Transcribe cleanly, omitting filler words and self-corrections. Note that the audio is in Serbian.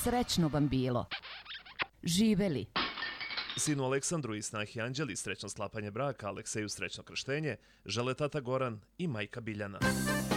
Srećno vam bilo. Živeli. Sinu Aleksandru i snahi Anđeli srećno sklapanje braka, Alekseju srećno krštenje, žele tata Goran i majka Biljana.